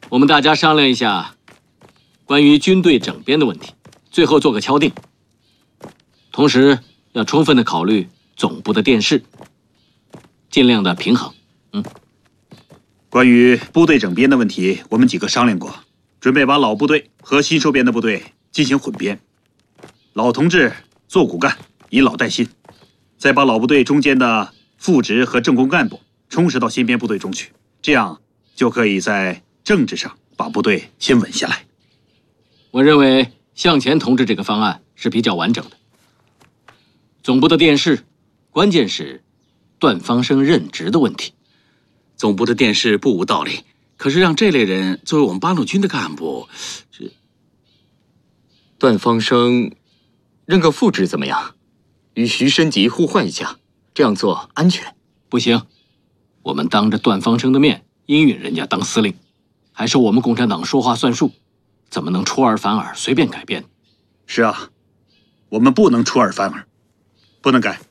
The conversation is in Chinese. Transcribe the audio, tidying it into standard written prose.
我们大家商量一下关于军队整编的问题，最后做个敲定。同时要充分的考虑总部的电视，尽量的平衡。 关于部队整编的问题，我们几个商量过，准备把老部队和新收编的部队进行混编，老同志做骨干，以老带新，再把老部队中间的副职和政工干部充实到新编部队中去，这样就可以在政治上把部队先稳下来。 我认为向前同志这个方案是比较完整的。总部的电视，关键是段方生任职的问题。 总部的电视不无道理，可是让这类人作为我们八路军的干部， 段方生任个副职怎么样？与徐申吉互换一下，这样做安全。 不行，我们当着段方生的面应允人家当司令，还是我们共产党说话算数，怎么能出尔反尔，随便改变？ 是啊，我们不能出尔反尔，不能改。